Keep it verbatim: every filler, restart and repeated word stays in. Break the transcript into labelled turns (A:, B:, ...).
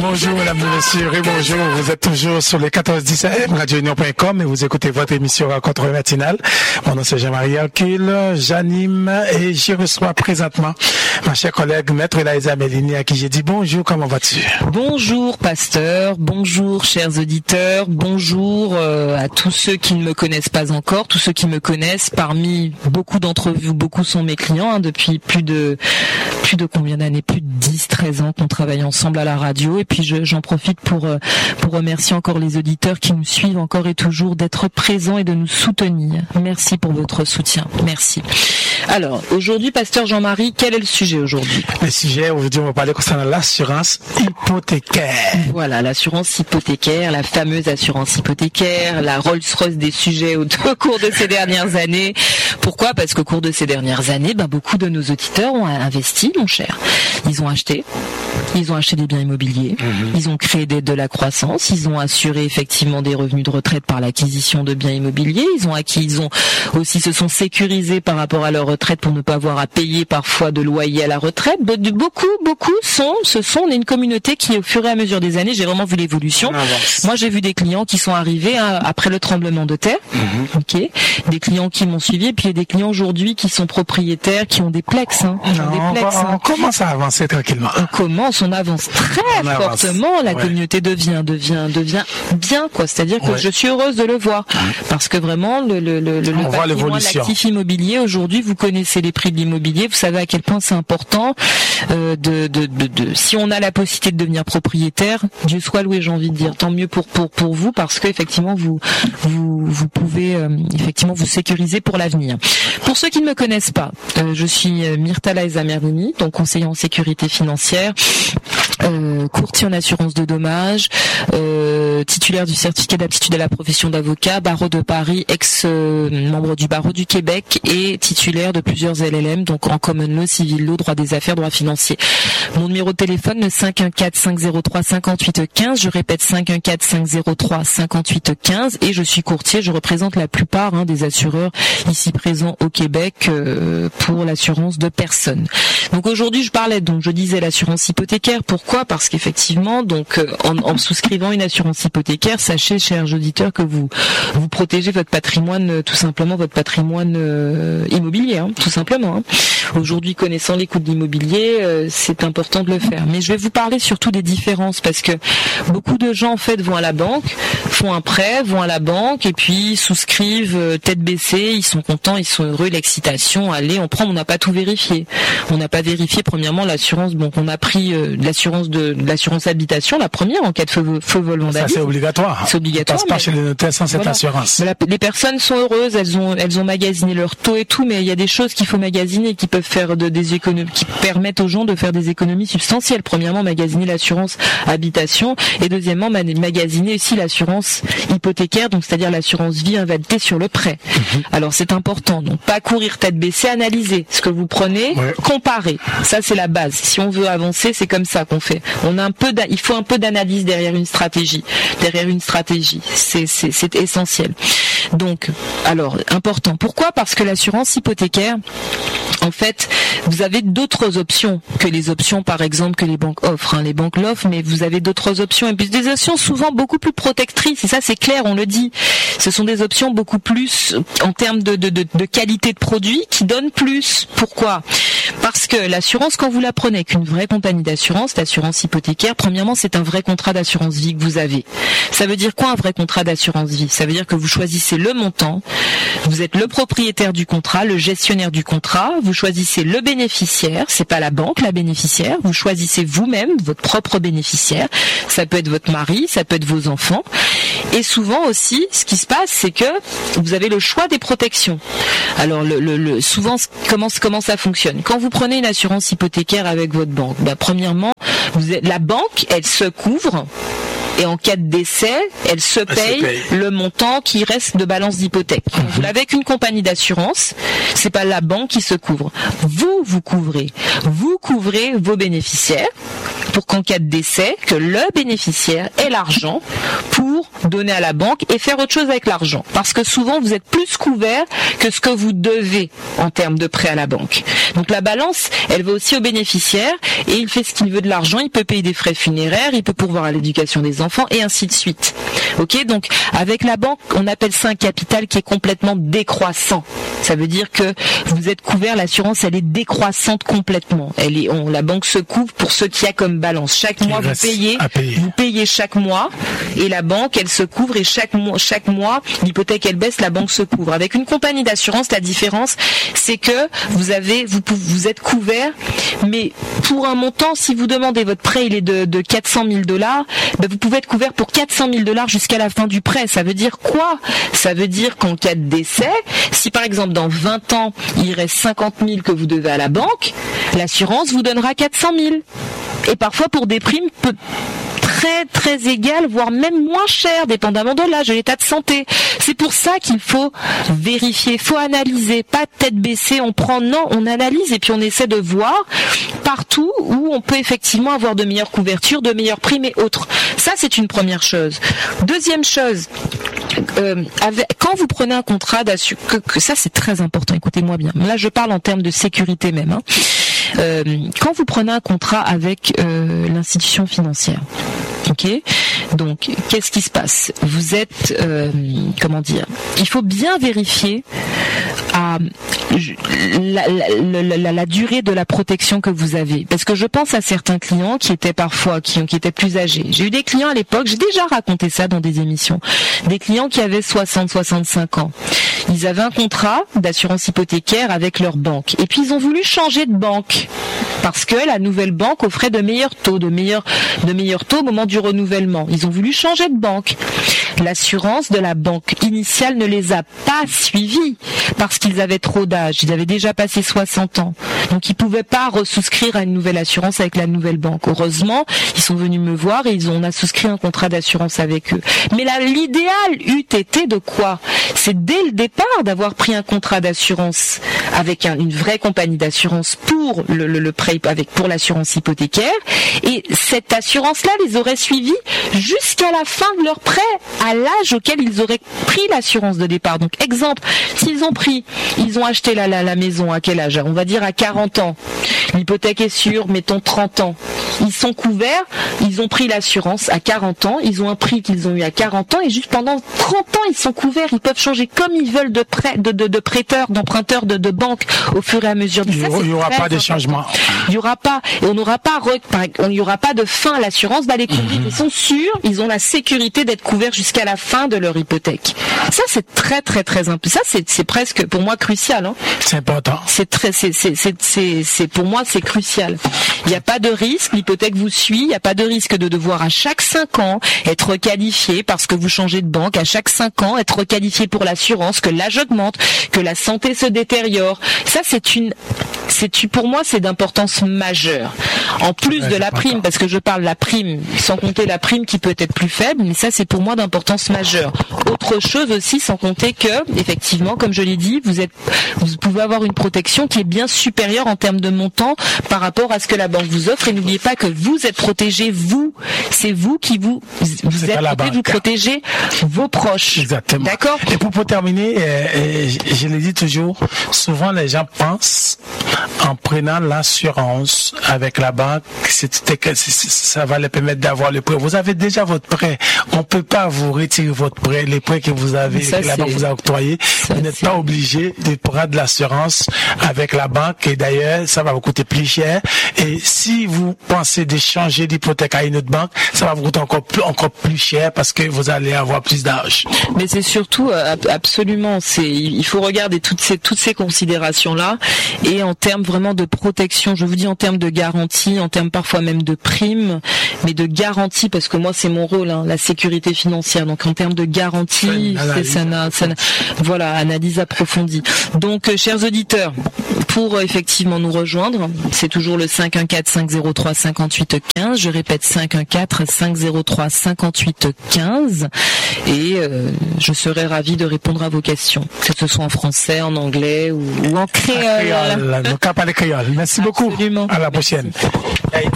A: Bonjour mesdames et messieurs, et bonjour, vous êtes toujours sur les quatorze dix A M, radio union point com et vous écoutez votre émission Rencontre matinale. Mon nom c'est Jean-Marie Hercule, j'anime et j'y reçois présentement ma chère collègue Maître Elaïsa Mélini à qui j'ai dit bonjour, comment vas-tu?
B: Bonjour pasteur, bonjour chers auditeurs, bonjour euh, à tous ceux qui ne me connaissent pas encore, tous ceux qui me connaissent, parmi beaucoup d'entre vous, beaucoup sont mes clients hein, depuis plus de plus de combien d'années, plus de dix, treize ans qu'on travaille ensemble à la radio et puis je, j'en profite pour euh, pour remercier encore les auditeurs qui nous suivent encore et toujours d'être présents et de nous soutenir. Merci pour votre soutien, merci. Alors, aujourd'hui, pasteur Jean-Marie, quel est le sujet aujourd'hui?
A: Le sujet, aujourd'hui, on va parler concernant l'assurance hypothécaire.
B: Voilà, l'assurance hypothécaire, la fameuse assurance hypothécaire, la Rolls-Royce des sujets au, au cours de ces dernières années. Pourquoi? Parce qu'au cours de ces dernières années, ben, beaucoup de nos auditeurs ont investi, mon cher. Ils ont acheté, ils ont acheté des biens immobiliers, mmh. Ils ont créé des, de la croissance, ils ont assuré effectivement des revenus de retraite par l'acquisition de biens immobiliers, ils ont acquis, ils ont aussi se sont sécurisés par rapport à leur retraite pour ne pas avoir à payer parfois de loyer à la retraite. Beaucoup, beaucoup sont, ce sont, on est une communauté qui, au fur et à mesure des années, j'ai vraiment vu l'évolution. Moi, j'ai vu des clients qui sont arrivés hein, après le tremblement de terre, mmh. ok, des clients qui m'ont suivi, et puis il y a des clients aujourd'hui qui sont propriétaires, qui ont des plex, hein,
A: non,
B: ont des plex,
A: on,
B: hein.
A: on commence à avancer tranquillement.
B: On commence, on avance très on fortement. Avance. La ouais. communauté devient, devient, devient bien, quoi. C'est-à-dire que ouais. je suis heureuse de le voir, mmh. parce que vraiment, le, le, le, le patrimoine, l'actif immobilier aujourd'hui, vous connaissez les prix de l'immobilier, vous savez à quel point c'est important euh, de, de, de, de, si on a la possibilité de devenir propriétaire, Dieu soit loué, j'ai envie de dire, tant mieux pour pour pour vous, parce que effectivement vous vous vous pouvez euh, effectivement vous sécuriser pour l'avenir. Pour ceux qui ne me connaissent pas, euh, je suis Myrtha Elaïsa Mélini, donc conseiller en sécurité financière, euh, courtier en assurance de dommages, euh, titulaire du certificat d'aptitude à la profession d'avocat, barreau de Paris, ex-membre euh, du barreau du Québec et titulaire de plusieurs L L M, donc en common law, civil law, droit des affaires, droit financier. Mon numéro de téléphone, le cinq un quatre, cinq zéro trois, cinq huit un cinq, je répète cinq un quatre, cinq zéro trois, cinq huit un cinq, et je suis courtier, je représente la plupart hein, des assureurs ici présents au Québec euh, pour l'assurance de personnes. Donc aujourd'hui, je parlais, donc je disais l'assurance hypothécaire. Pourquoi? Parce qu'effectivement, donc euh, en, en souscrivant une assurance hypothécaire, sachez, chers auditeurs, que vous vous protégez votre patrimoine, euh, tout simplement votre patrimoine euh, immobilier, hein, tout simplement. Hein. Aujourd'hui, connaissant les coûts de l'immobilier, euh, c'est important de le faire. Mais je vais vous parler surtout des différences, parce que beaucoup de gens en fait vont à la banque, font un prêt, vont à la banque et puis souscrivent euh, tête baissée. Ils sont contents, ils sont heureux, l'excitation. Allez, on prend, on n'a pas tout vérifié. On n'a pas vérifié premièrement l'assurance. Bon, on a pris euh, l'assurance de, de l'assurance habitation, la première en cas de feu, feu vol vandalisme.
A: Ça c'est obligatoire.
B: C'est obligatoire.
A: On passe pas chez les notaires sans cette
B: voilà.
A: assurance.
B: La, les personnes sont heureuses, elles ont elles ont magasiné leur taux et tout, mais il y a des choses qu'il faut magasiner, qui peuvent faire de, des économies, qui permettent aux gens de faire des économies substantielles. Premièrement, magasiner l'assurance habitation et deuxièmement, magasiner aussi l'assurance hypothécaire, donc c'est-à-dire l'assurance vie invalidée sur le prêt. Mmh. Alors c'est important, donc pas courir tête baissée, analyser ce que vous prenez, ouais. comparer. Ça c'est la base. Si on veut avancer, c'est comme ça qu'on fait. On a un peu, il faut un peu d'analyse derrière une stratégie, derrière une stratégie. C'est c'est c'est essentiel. Donc, alors important. Pourquoi? Parce que l'assurance hypothécaire, en fait, vous avez d'autres options que les options, par exemple, que les banques offrent. Hein. Les banques l'offrent, mais vous avez d'autres options. Et puis des options souvent beaucoup plus protectrices. Et ça, c'est clair, on le dit. Ce sont des options beaucoup plus en termes de, de, de, de qualité de produit qui donnent plus. Pourquoi? Parce que l'assurance, quand vous la prenez avec une vraie compagnie d'assurance, l'assurance hypothécaire, premièrement, c'est un vrai contrat d'assurance vie que vous avez. Ça veut dire quoi un vrai contrat d'assurance vie? Ça veut dire que vous choisissez le montant, vous êtes le propriétaire du contrat, le gestionnaire du contrat, vous choisissez le bénéficiaire, c'est pas la banque la bénéficiaire, vous choisissez vous-même votre propre bénéficiaire, ça peut être votre mari, ça peut être vos enfants, et souvent aussi, ce qui se passe, c'est que vous avez le choix des protections. Alors, le, le, le, souvent, comment, comment ça fonctionne? Quand vous prenez une assurance hypothécaire avec votre banque, bah, premièrement, vous êtes, la banque, elle se couvre. Et en cas de décès, elle se paye, elle se paye le montant qui reste de balance d'hypothèque. Mmh. Vous l'avez avec une compagnie d'assurance, c'est pas la banque qui se couvre. Vous, vous couvrez. Vous couvrez vos bénéficiaires. pour qu'en cas de décès, que le bénéficiaire ait l'argent pour donner à la banque et faire autre chose avec l'argent. Parce que souvent, vous êtes plus couvert que ce que vous devez en termes de prêt à la banque. Donc la balance, elle va aussi au bénéficiaire et il fait ce qu'il veut de l'argent, il peut payer des frais funéraires, il peut pourvoir à l'éducation des enfants et ainsi de suite. Ok, donc avec la banque, on appelle ça un capital qui est complètement décroissant. Ça veut dire que vous êtes couvert, l'assurance elle est décroissante complètement. Elle est, on, la banque se couvre pour ce qu'il y a comme balance. Chaque mois vous payez, vous payez chaque mois et la banque elle se couvre et chaque mois, chaque mois l'hypothèque elle baisse, la banque se couvre. Avec une compagnie d'assurance, la différence c'est que vous avez, vous vous êtes couvert, mais pour un montant, si vous demandez votre prêt il est de, de quatre cent mille dollars, ben vous pouvez être couvert pour quatre cent mille dollars jusqu'à la fin du prêt. Ça veut dire quoi? Ça veut dire qu'en cas de décès, si par exemple dans vingt ans, il reste cinquante mille que vous devez à la banque, l'assurance vous donnera quatre cent mille. Et parfois pour des primes peu, très très égales, voire même moins chères, dépendamment de l'âge, de l'état de santé. C'est pour ça qu'il faut vérifier, faut analyser, pas tête baissée, on prend, non, on analyse et puis on essaie de voir partout où on peut effectivement avoir de meilleures couvertures, de meilleures primes et autres. Ça, c'est une première chose. Deuxième chose, euh, avec, quand vous prenez un contrat d'assurance, que, que ça c'est très important, écoutez-moi bien. Là, je parle en termes de sécurité même. Hein. Euh, quand vous prenez un contrat avec euh, l'institution financière, ok, donc qu'est-ce qui se passe? Vous êtes, euh, comment dire, il faut bien vérifier à la, la, la, la, la durée de la protection que vous avez, parce que je pense à certains clients qui étaient parfois qui, qui étaient plus âgés. J'ai eu des clients à l'époque, j'ai déjà raconté ça dans des émissions, des clients qui avaient soixante à soixante-cinq ans. Ils avaient un contrat d'assurance hypothécaire avec leur banque et puis ils ont voulu changer de banque parce que la nouvelle banque offrait de meilleurs taux, de meilleurs, de meilleurs taux au moment du renouvellement. Ils ont voulu changer de banque. L'assurance de la banque initiale ne les a pas suivis parce qu'ils avaient trop d'âge. Ils avaient déjà passé soixante ans. Donc ils pouvaient pas resouscrire à une nouvelle assurance avec la nouvelle banque. Heureusement, ils sont venus me voir et ils ont, on a souscrit un contrat d'assurance avec eux. Mais là, l'idéal eût été de quoi? C'est dès le départ d'avoir pris un contrat d'assurance avec un, une vraie compagnie d'assurance pour le, le, le prêt, avec pour l'assurance hypothécaire. Et cette assurance-là les aurait suivis jusqu'à la fin de leur prêt, à l'âge auquel ils auraient pris l'assurance de départ. Donc, exemple, s'ils ont pris, ils ont acheté la, la, la maison à quel âge? On va dire à quarante ans. L'hypothèque est sûre, mettons trente ans. Ils sont couverts, ils ont pris l'assurance à quarante ans, ils ont un prix qu'ils ont eu à quarante ans et juste pendant trente ans, ils sont couverts, ils peuvent changer comme ils veulent de prêt, de, de, de prêteurs, d'emprunteurs, de, de banques au fur et à mesure.
A: Il n'y aura pas de changement.
B: Il n'y aura pas, et on n'aura pas, il n'y aura pas de fin à l'assurance va les couvrir. Mm-hmm. Ils sont sûrs, ils ont la sécurité d'être couverts jusqu'à la fin de leur hypothèque. Ça, c'est très, très, très important. Ça, c'est, c'est presque, pour moi, crucial, hein.
A: C'est important.
B: C'est très, c'est, c'est, c'est, c'est, c'est, pour moi, c'est crucial. Il n'y a pas de risque, l'hypothèque vous suit, il n'y a pas de risque de devoir à chaque cinq ans être requalifié parce que vous changez de banque, à chaque cinq ans être requalifié pour l'assurance, que l'âge augmente, que la santé se détériore. Ça, c'est une, c'est, pour moi, c'est d'importance majeure. En plus ouais, de la prime, parce que je parle de la prime, sans compter la prime qui peut être plus faible, mais ça, c'est pour moi d'importance majeure. Autre chose aussi, sans compter que, effectivement, comme je l'ai dit, vous êtes, vous pouvez avoir une protection qui est bien supérieure en termes de montant par rapport à ce que la banque vous offre. Et n'oubliez pas que vous êtes protégé, vous, c'est vous qui vous, vous êtes protégé, vous protégez vos proches.
A: Exactement.
B: D'accord.
A: Et pour, pour terminer, euh, je le dis toujours, souvent les gens pensent en prenant l'assurance avec la banque, c'est, c'est, ça va les permettre d'avoir le prêt. Vous avez déjà votre prêt. On peut pas vous retirer votre prêt, les prêts que vous avez, ça, que la banque vous a octroyés. Ça, vous n'êtes c'est... pas obligé de prendre de l'assurance avec la banque. Et d'ailleurs, ça va vous coûter plus cher. Et si vous pensez de changer d'hypothèque à une autre banque, ça va vous coûter encore plus, encore plus cher parce que vous allez avoir plus d'âge.
B: Mais c'est surtout, absolument, c'est, il faut regarder toutes ces, toutes ces considérations-là. Et en termes vraiment de protection, je vous dis en termes de garantie, en termes parfois même de primes, mais de garantie, parce que moi c'est mon rôle, hein, la sécurité financière. Donc en termes de garantie, c'est, ça n'a, ça n'a, voilà, analyse approfondie. Donc euh, chers auditeurs, pour euh, effectivement nous rejoindre, c'est toujours le cinq un quatre cinq zéro trois cinquante-huit quinze. Je répète cinq un quatre cinq zéro trois cinquante-huit quinze. Et euh, je serai ravi de répondre à vos questions, que ce soit en français, en anglais ou, ou en créole.
A: créole. Nous parlons créole. Merci beaucoup.
B: Absolument.
A: À la prochaine.